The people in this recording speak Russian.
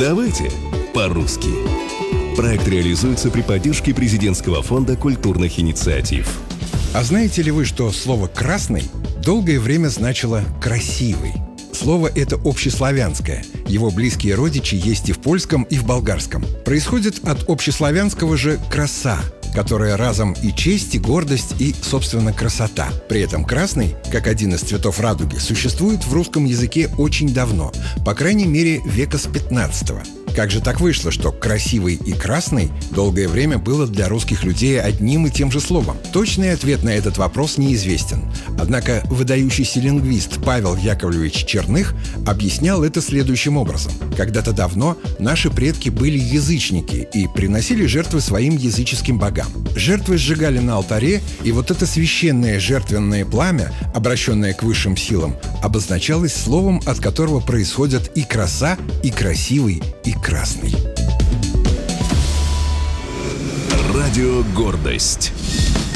Давайте по-русски. Проект реализуется при поддержке Президентского фонда культурных инициатив. А знаете ли вы, что слово «красный» долгое время значило «красивый»? Слово это общеславянское. Его близкие родичи есть и в польском, и в болгарском. Происходит от общеславянского же «краса», которая разом и честь, и гордость, и, собственно, красота. При этом красный, как один из цветов радуги, существует в русском языке очень давно, по крайней мере, века с 15-го. Как же так вышло, что «красивый» и «красный» долгое время было для русских людей одним и тем же словом? Точный ответ на этот вопрос неизвестен. Однако выдающийся лингвист Павел Яковлевич Черных объяснял это следующим образом. Когда-то давно наши предки были язычники и приносили жертвы своим языческим богам. Жертвы сжигали на алтаре, и вот это священное жертвенное пламя, обращенное к высшим силам, обозначалось словом, от которого происходят и краса, и красивый, и красный. Радио «Гордость».